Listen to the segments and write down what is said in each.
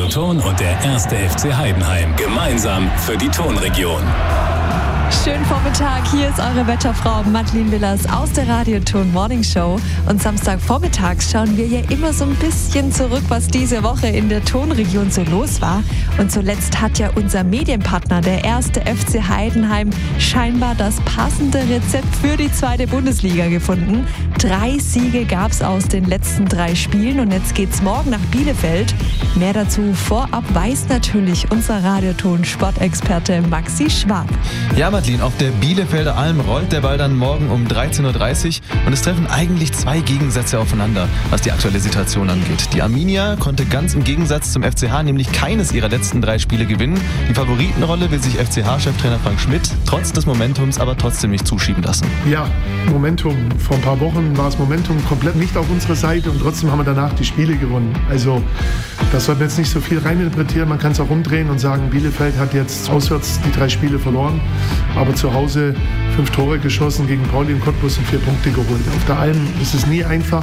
Radioton und der 1. FC Heidenheim. Gemeinsam für die Tonregion. Schönen Vormittag, hier ist eure Wetterfrau Madeleine Willers aus der Radioton Morning Show. Und Samstagvormittags schauen wir ja immer so ein bisschen zurück, was diese Woche in der Tonregion so los war. Und zuletzt hat ja unser Medienpartner, der 1. FC Heidenheim, scheinbar das passende Rezept für die 2. Bundesliga gefunden. 3 Siege gab es aus den letzten 3 Spielen und jetzt geht's morgen nach Bielefeld. Mehr dazu vorab weiß natürlich unser Radioton-Sportexperte Maxi Schwab. Ja, Madeleine, auf der Bielefelder Alm rollt der Ball dann morgen um 13.30 Uhr und es treffen eigentlich 2 Gegensätze aufeinander, was die aktuelle Situation angeht. Die Arminia konnte ganz im Gegensatz zum FCH nämlich keines ihrer letzten 3 Spiele gewinnen. Die Favoritenrolle will sich FCH-Cheftrainer Frank Schmidt trotz des Momentums aber trotzdem nicht zuschieben lassen. Ja, Momentum. Vor ein paar Wochen war das Momentum komplett nicht auf unserer Seite und trotzdem haben wir danach die Spiele gewonnen. Also das sollte man jetzt nicht so viel reininterpretieren. Man kann es auch umdrehen und sagen, Bielefeld hat jetzt auswärts die 3 Spiele verloren, aber zu Hause 5 Tore geschossen gegen Pauli und Cottbus und 4 Punkte geholt. Auf der Alm ist es nie einfach.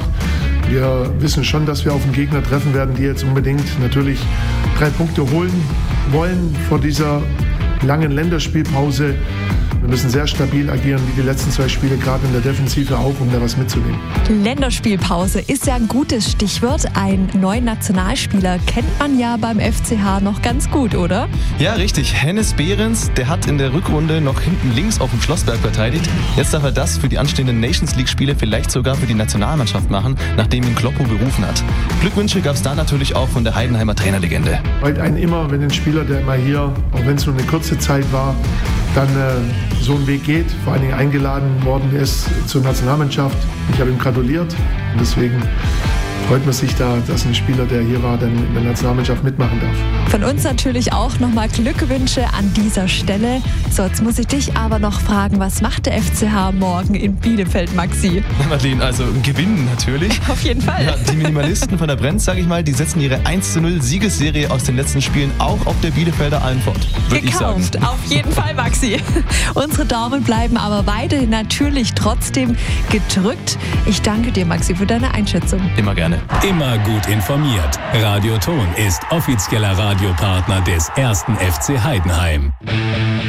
Wir wissen schon, dass wir auf einen Gegner treffen werden, die jetzt unbedingt natürlich 3 Punkte holen wollen vor dieser langen Länderspielpause. Wir müssen sehr stabil agieren, wie die letzten 2 Spiele, gerade in der Defensive auch, um da was mitzunehmen. Länderspielpause ist ja ein gutes Stichwort. Einen neuen Nationalspieler kennt man ja beim FCH noch ganz gut, oder? Ja, richtig. Hennes Behrens, der hat in der Rückrunde noch hinten links auf dem Schlossberg verteidigt. Jetzt darf er das für die anstehenden Nations League-Spiele vielleicht sogar für die Nationalmannschaft machen, nachdem ihn Kloppo berufen hat. Glückwünsche gab es da natürlich auch von der Heidenheimer Trainerlegende. Freut einen immer, wenn ein Spieler, der immer hier, auch wenn es nur eine kurze Zeit war, dann so einen Weg geht, vor allen Dingen eingeladen worden ist zur Nationalmannschaft. Ich habe ihm gratuliert und deswegen freut man sich da, dass ein Spieler, der hier war, dann in der Nationalmannschaft mitmachen darf. Von uns natürlich auch nochmal Glückwünsche an dieser Stelle. So, jetzt muss ich dich aber noch fragen, was macht der FCH morgen in Bielefeld, Maxi? Na, Madeleine, also gewinnen natürlich. Auf jeden Fall. Ja, die Minimalisten von der Brenz, sage ich mal, die setzen ihre 1:0 Siegesserie aus den letzten Spielen auch auf der Bielefelder Alm fort, würde ich sagen. Gekauft, auf jeden Fall, Maxi. Unsere Daumen bleiben aber weiterhin natürlich trotzdem gedrückt. Ich danke dir, Maxi, für deine Einschätzung. Immer gerne. Immer gut informiert. Radioton ist offizieller Radiopartner des 1. FC Heidenheim.